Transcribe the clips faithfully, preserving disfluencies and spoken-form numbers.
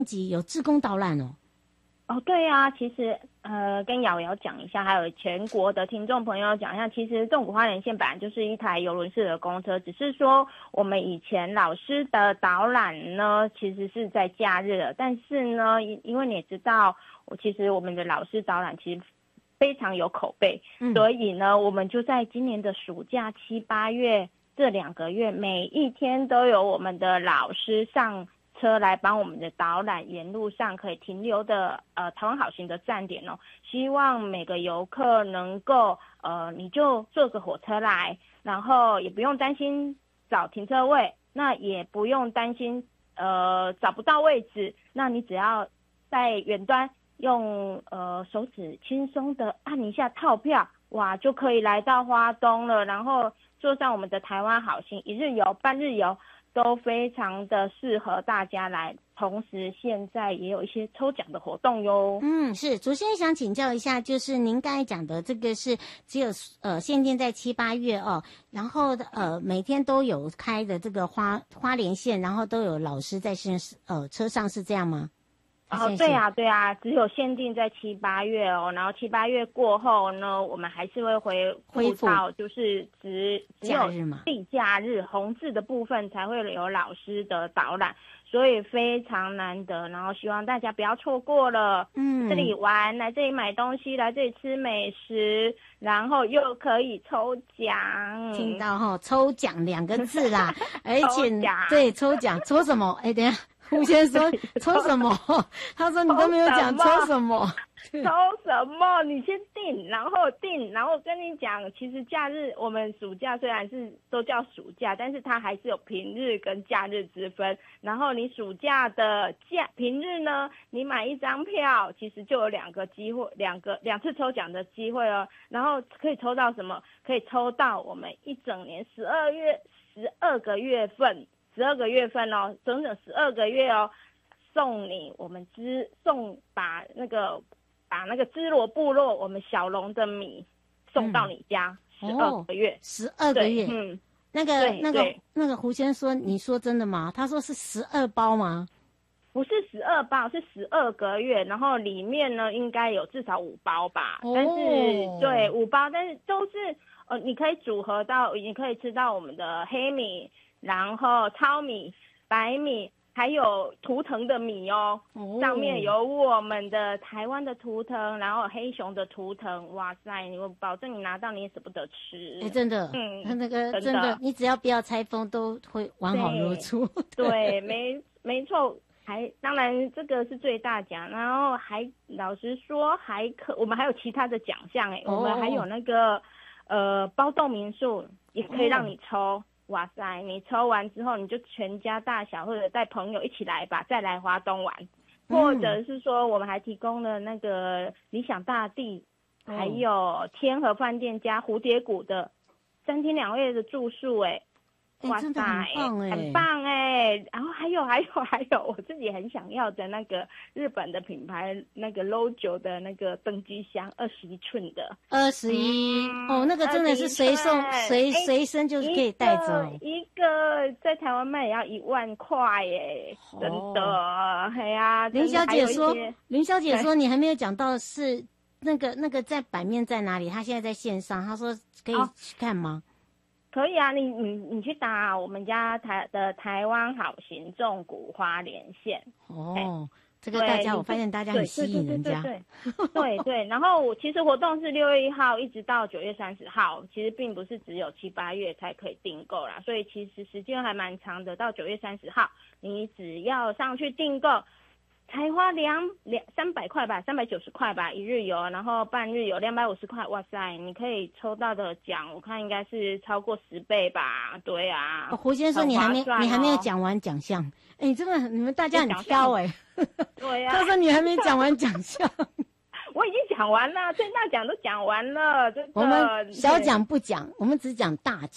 集有志工导览哦。 哦，对啊，其实呃，跟瑶瑶讲一下，还有全国的听众朋友讲一下，其实纵谷花莲县本来就是一台邮轮式的公车，只是说我们以前老师的导览呢，其实是在假日的，但是呢，因因为你也知道，我其实我们的老师导览其实非常有口碑，嗯、所以呢，我们就在今年的暑假七八月这两个月，每一天都有我们的老师上车来帮我们的导览，沿路上可以停留的呃台湾好行的站点哦，希望每个游客能够呃你就坐个火车来，然后也不用担心找停车位，那也不用担心呃找不到位置，那你只要在远端用呃手指轻松的按一下套票，哇就可以来到花东了，然后坐上我们的台湾好行一日游、半日游。都非常的适合大家来，同时现在也有一些抽奖的活动哟。 嗯，是，主持人想请教一下，就是您刚才讲的这个是只有呃限定在七八月哦，然后呃每天都有开的这个花花莲线，然后都有老师在线呃车上，是这样吗？ 哦，对啊，对啊，只有限定在七八月哦，然后七八月过后呢，我们还是会恢恢复到就是只只有地假日红字的部分才会有老师的导览，所以非常难得，然后希望大家不要错过了。嗯，这里玩，来这里买东西，来这里吃美食，然后又可以抽奖。 听到哈、哦，抽奖两个字啦，而且对抽奖抽什么？哎，等一下。胡先生说抽什么？他说你都没有讲抽什么。 抽什么？你先定，然后定，然后跟你讲，其实假日我们暑假虽然是都叫暑假，但是它还是有平日跟假日之分。然后你暑假的假平日呢，你买一张票，其实就有两个机会，两个两次抽奖的机会哦。然后可以抽到什么？可以抽到我们一整年十二月十二个月份。十二个月份哦，整整十二个月哦，送你我们支送把那个把那个支罗部落我们小龙的米送到你家，十二个月， 十二个月，嗯，那个那个那个胡先生说，你说真的吗？他说是十二包吗？ 不是十二包，是十二个月，然后里面呢应该有至少五包吧，哦、但是对五包，但是都是呃，你可以组合到，你可以吃到我们的黑米。然后糙米、白米，还有图腾的米哦，哦上面有我们的台湾的图腾，然后黑熊的图腾，哇塞！我保证你拿到你也舍不得吃。 哎，真的，嗯，那个真的，真的你只要不要拆封，都会完好如初。 对，对没没错。还当然这个是最大奖，然后还老实说还可，我们还有其他的奖项哎，哦、我们还有那个呃包栋民宿也可以让你抽。哦哇塞！你抽完之后，你就全家大小或者带朋友一起来吧，再来花东玩，嗯、或者是说我们还提供了那个理想大地，哦、还有天河饭店加蝴蝶谷的三天两夜的住宿，哎， 哇塞，真的很棒哎， 很棒哎！然后还有还有还有，我自己很想要的那个日本的品牌那个 Lojo 的那个登机箱，二十一寸的， 二十一哦，那个真的是随送随随身就是可以带走， 一个在台湾卖也要一万块耶，哦、真的，哎呀， 林小姐说，林小姐说你还没有讲到是那个那个在版面在哪里？她现在在线上，她说可以去看吗？ 哦可以啊，你你你去打我们家台的台湾好行纵谷花莲线哦，这个大家我发现大家很吸引人家， 对对对对对。然后我其实活动是六月一号一直到九月三十号，其实并不是只有七八月才可以订购啦，所以其实时间还蛮长的，到九月三十号，你只要上去订购。才花两两三百块吧，三百九十块吧，一日游，然后半日游两百五十块，哇塞，你可以抽到的奖，我看应该是超过十倍吧，对啊。 哦、胡先生，你还没、 哦、 你还没有讲完奖项，哎，你真的你们大家很挑哎、欸。 对呀、啊。 他说你还没讲完奖项。 我已经讲完了，最大奖都讲完了，真的。 我们小奖不讲，我们只讲大奖。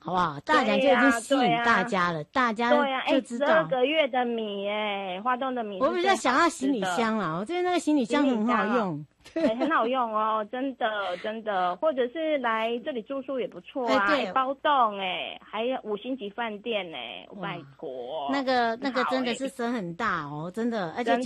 好不好？大奖就已经吸引大家了，大家对呀， 就知道。 十二个月的米，哎，花东的米。 我比较想要行李箱啦，我觉得那个行李箱很好用。 对，很好用哦，真的真的，或者是来这里住宿也不错啊， 对， 包栋哎，还有五星级饭店哎，拜托， 那个那个真的是省很大哦，真的，而且。